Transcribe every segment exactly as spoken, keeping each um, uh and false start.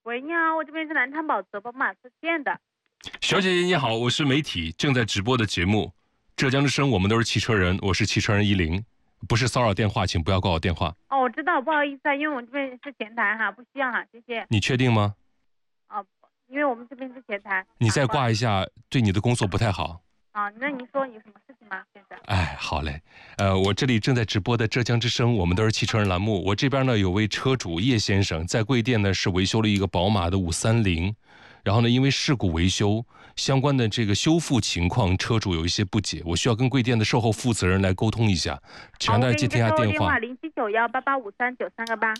喂，你好，我这边是南昌宝泽宝马四线的。 小姐姐你好，我是媒体正在直播的节目《浙江之声》，我们都是汽车人，我是汽车人一零，不是骚扰电话，请不要挂我电话。 哦，我知道，不好意思啊，因为我们这边是前台哈，不需要哈，谢谢。 你确定吗？ 哦，因为我们这边是前台。 你再挂一下，对你的工作不太好。 啊，那您说有什么事情吗，先生？ 哎，好嘞，呃，我这里正在直播的浙江之声，我们都是汽车人栏目。我这边呢有位车主叶先生，在贵店呢是维修了一个宝马的五三零，然后呢因为事故维修相关的这个修复情况，车主有一些不解，我需要跟贵店的售后负责人来沟通一下，请让大家接听一下电话。 零七九幺八八五三九三个八。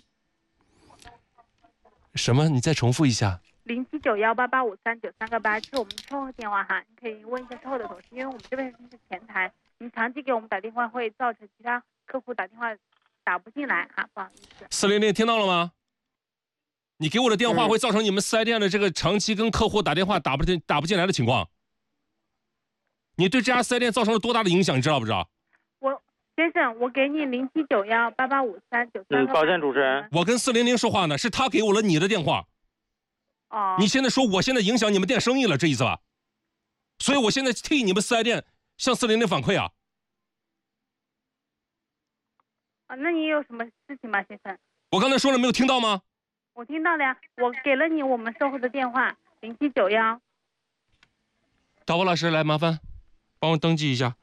什么？你再重复一下。 零七九幺八八五三九三个八是我们售后电话哈，你可以问一下售后的同事，因为我们这边是前台，你长期给我们打电话会造成其他客户打电话打不进来哈，不好意思。 四零零听到了吗？你给我的电话会造成你们四 S 店的这个长期跟客户打电话打不进打不进来的情况，你对这家四 S 店造成了多大的影响，你知道不知道？ 我先生，我给你零七九幺八八五三九三。 抱歉，主持人， 我跟四零零说话呢，是他给我了你的电话。 哦， 你现在说我现在影响你们店生意了，这意思吧？所以我现在替你们四 S 店向四零零反馈啊。 啊，那你有什么事情吗，先生？ 我刚才说了没有听到吗？ 我听到了呀，我给了你我们售后的电话零七九幺。 导播老师来，麻烦帮我登记一下。